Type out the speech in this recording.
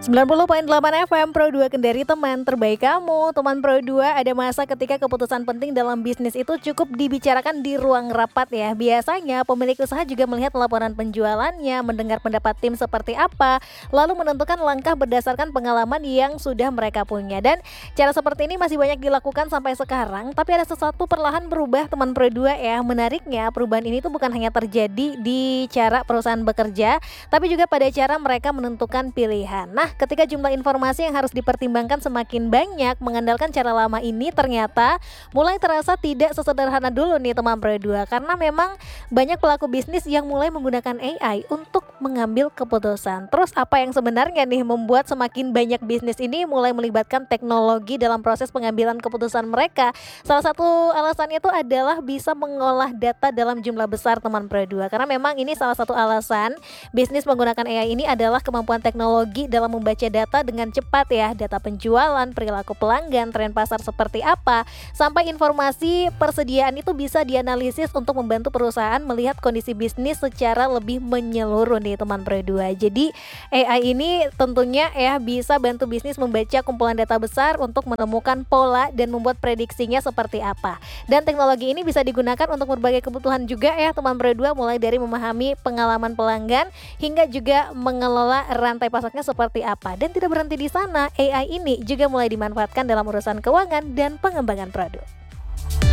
90,8 FM Pro 2 Kendari, teman terbaik kamu. Teman Pro 2, ada masa ketika keputusan penting dalam bisnis itu cukup dibicarakan di ruang rapat ya. Biasanya pemilik usaha juga melihat laporan penjualannya, mendengar pendapat tim seperti apa, lalu menentukan langkah berdasarkan pengalaman yang sudah mereka punya. Dan cara seperti ini masih banyak dilakukan sampai sekarang, tapi ada sesuatu perlahan berubah teman Pro 2 ya. Menariknya, perubahan ini tuh bukan hanya terjadi di cara perusahaan bekerja, tapi juga pada cara mereka menentukan pilihan. Nah, ketika jumlah informasi yang harus dipertimbangkan semakin banyak, mengandalkan cara lama ini ternyata mulai terasa tidak sesederhana dulu nih teman Pro 2, karena memang banyak pelaku bisnis yang mulai menggunakan AI untuk mengambil keputusan. Terus apa yang sebenarnya nih membuat semakin banyak bisnis ini mulai melibatkan teknologi dalam proses pengambilan keputusan mereka? Salah satu alasannya itu adalah bisa mengolah data dalam jumlah besar teman Pro 2, karena memang ini salah satu alasan bisnis menggunakan AI ini adalah kemampuan teknologi dalam membaca data dengan cepat ya, data penjualan, perilaku pelanggan, tren pasar seperti apa, sampai informasi persediaan itu bisa dianalisis untuk membantu perusahaan melihat kondisi bisnis secara lebih menyeluruh nih teman Pro 2. Jadi AI ini tentunya ya bisa bantu bisnis membaca kumpulan data besar untuk menemukan pola dan membuat prediksinya seperti apa. Dan teknologi ini bisa digunakan untuk berbagai kebutuhan juga ya teman Pro 2, mulai dari memahami pengalaman pelanggan hingga juga mengelola rantai pasarnya seperti apa. Dan tidak berhenti di sana, AI ini juga mulai dimanfaatkan dalam urusan keuangan dan pengembangan produk.